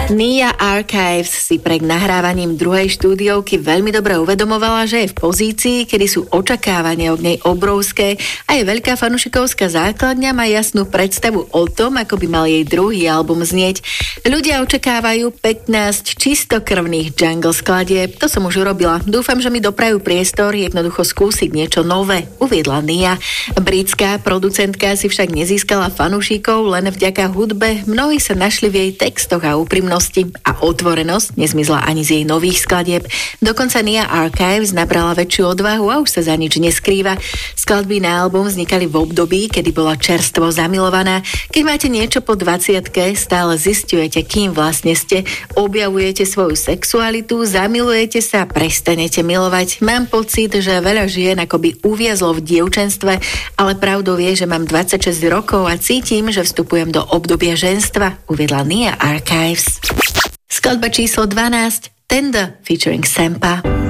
Nia Archives si pred nahrávaním druhej štúdiovky veľmi dobre uvedomovala, že je v pozícii, kedy sú očakávania od nej obrovské a je veľká fanušikovská základňa, má jasnú predstavu o tom, ako by mal jej druhý album znieť. Ľudia očakávajú 15 čistokrvných jungle skladieb, to som už urobila. Dúfam, že mi doprajú priestor jednoducho skúsiť niečo nové, uviedla Nia. Britská producentka si však nezískala fanúšikov len vďaka hudbe, mnohí sa našli v jej textoch a úprimnosti a otvorenosť nezmizla ani z jej nových skladieb. Dokonca Nia Archives nabrala väčšiu odvahu a už sa za nič neskrýva. Skladby na album vznikali v období, kedy bola čerstvo zamilovaná. Keď máte niečo po 20-ke, stále zisťujete, kým vlastne ste, objavujete svoju sexualitu, zamilujete sa a prestanete milovať. Mám pocit, že veľa žien akoby uviazlo v dievčenstve, ale pravdou je, že mám 26 rokov a cítim, že vstupujem do obdobia ženstva, uviedla Nia Archives. Skladba číslo 12, Tender featuring Sempa.